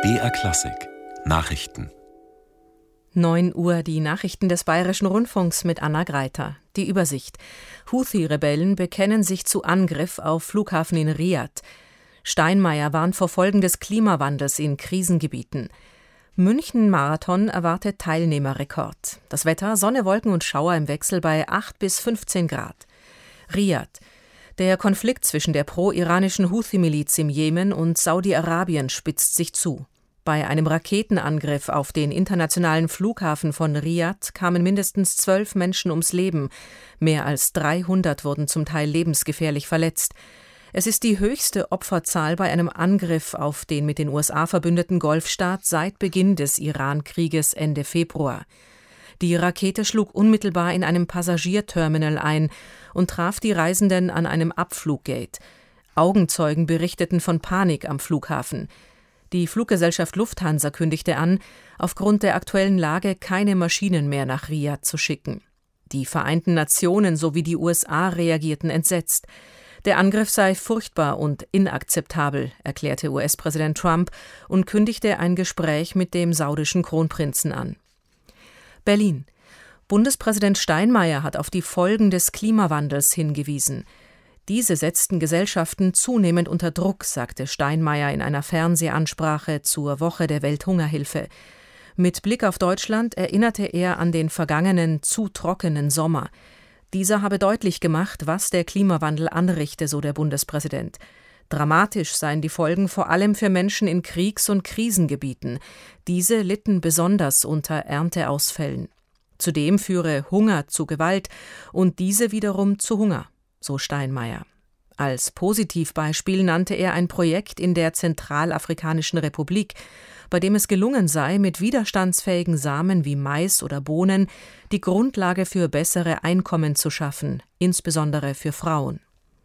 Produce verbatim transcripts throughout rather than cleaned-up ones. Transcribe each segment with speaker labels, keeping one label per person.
Speaker 1: B R Klassik Nachrichten.
Speaker 2: neun Uhr, die Nachrichten des Bayerischen Rundfunks mit Anna Greiter. Die Übersicht. Houthi-Rebellen bekennen sich zu Angriff auf Flughafen in Riad. Steinmeier warnt vor Folgen des Klimawandels in Krisengebieten. München-Marathon erwartet Teilnehmerrekord. Das Wetter: Sonne, Wolken und Schauer im Wechsel bei acht bis fünfzehn Grad. Riad. Der Konflikt zwischen der pro-iranischen Houthi-Miliz im Jemen und Saudi-Arabien spitzt sich zu. Bei einem Raketenangriff auf den internationalen Flughafen von Riad kamen mindestens zwölf Menschen ums Leben. Mehr als dreihundert wurden zum Teil lebensgefährlich verletzt. Es ist die höchste Opferzahl bei einem Angriff auf den mit den U S A verbündeten Golfstaat seit Beginn des Iran-Krieges Ende Februar. Die Rakete schlug unmittelbar in einem Passagierterminal ein und traf die Reisenden an einem Abfluggate. Augenzeugen berichteten von Panik am Flughafen. Die Fluggesellschaft Lufthansa kündigte an, aufgrund der aktuellen Lage keine Maschinen mehr nach Riad zu schicken. Die Vereinten Nationen sowie die U S A reagierten entsetzt. Der Angriff sei furchtbar und inakzeptabel, erklärte U S-Präsident Trump und kündigte ein Gespräch mit dem saudischen Kronprinzen an. Berlin. Bundespräsident Steinmeier hat auf die Folgen des Klimawandels hingewiesen. Diese setzten Gesellschaften zunehmend unter Druck, sagte Steinmeier in einer Fernsehansprache zur Woche der Welthungerhilfe. Mit Blick auf Deutschland erinnerte er an den vergangenen, zu trockenen Sommer. Dieser habe deutlich gemacht, was der Klimawandel anrichte, so der Bundespräsident. Dramatisch seien die Folgen vor allem für Menschen in Kriegs- und Krisengebieten. Diese litten besonders unter Ernteausfällen. Zudem führe Hunger zu Gewalt und diese wiederum zu Hunger, so Steinmeier. Als Positivbeispiel nannte er ein Projekt in der Zentralafrikanischen Republik, bei dem es gelungen sei, mit widerstandsfähigen Samen wie Mais oder Bohnen die Grundlage für bessere Einkommen zu schaffen, insbesondere für Frauen.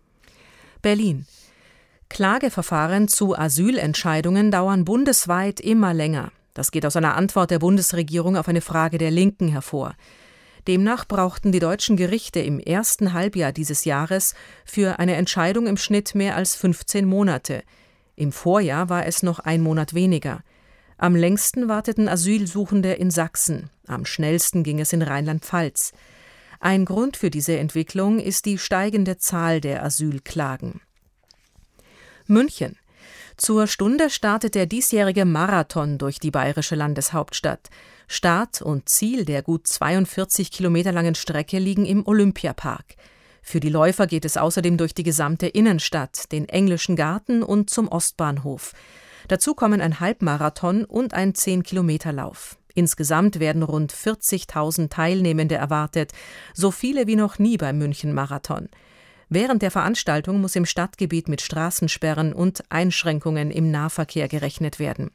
Speaker 2: Berlin. Klageverfahren zu Asylentscheidungen dauern bundesweit immer länger. Das geht aus einer Antwort der Bundesregierung auf eine Frage der Linken hervor. Demnach brauchten die deutschen Gerichte im ersten Halbjahr dieses Jahres für eine Entscheidung im Schnitt mehr als fünfzehn Monate. Im Vorjahr war es noch ein Monat weniger. Am längsten warteten Asylsuchende in Sachsen. Am schnellsten ging es in Rheinland-Pfalz. Ein Grund für diese Entwicklung ist die steigende Zahl der Asylklagen. München. Zur Stunde startet der diesjährige Marathon durch die bayerische Landeshauptstadt. Start und Ziel der gut zweiundvierzig Kilometer langen Strecke liegen im Olympiapark. Für die Läufer geht es außerdem durch die gesamte Innenstadt, den Englischen Garten und zum Ostbahnhof. Dazu kommen ein Halbmarathon und ein zehn-Kilometer-Lauf. Insgesamt werden rund vierzigtausend Teilnehmende erwartet, so viele wie noch nie beim München-Marathon. Während der Veranstaltung muss im Stadtgebiet mit Straßensperren und Einschränkungen im Nahverkehr gerechnet werden.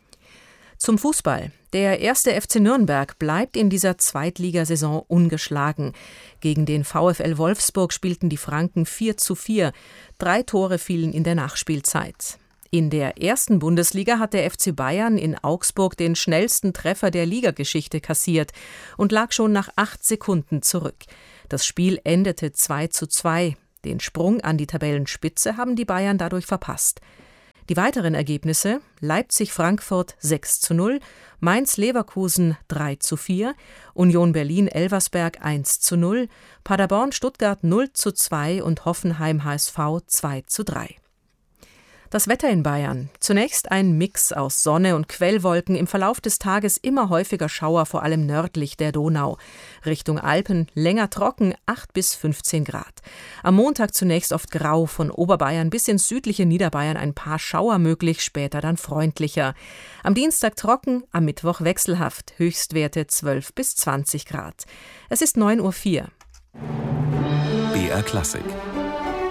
Speaker 2: Zum Fußball. Der erste F C Nürnberg bleibt in dieser Zweitligasaison ungeschlagen. Gegen den VfL Wolfsburg spielten die Franken vier zu vier. Drei Tore fielen in der Nachspielzeit. In der ersten Bundesliga hat der F C Bayern in Augsburg den schnellsten Treffer der Ligageschichte kassiert und lag schon nach acht Sekunden zurück. Das Spiel endete zwei zu zwei. Den Sprung an die Tabellenspitze haben die Bayern dadurch verpasst. Die weiteren Ergebnisse: Leipzig-Frankfurt sechs zu null, Mainz-Leverkusen drei zu vier, Union Berlin-Elversberg eins zu null, Paderborn-Stuttgart null zu zwei und Hoffenheim-H S V zwei zu drei. Das Wetter in Bayern. Zunächst ein Mix aus Sonne und Quellwolken, im Verlauf des Tages immer häufiger Schauer, vor allem nördlich der Donau. Richtung Alpen länger trocken, acht bis fünfzehn Grad. Am Montag zunächst oft grau, von Oberbayern bis ins südliche Niederbayern ein paar Schauer möglich, später dann freundlicher. Am Dienstag trocken, am Mittwoch wechselhaft, Höchstwerte zwölf bis zwanzig Grad. Es ist neun Uhr vier.
Speaker 1: B R Klassik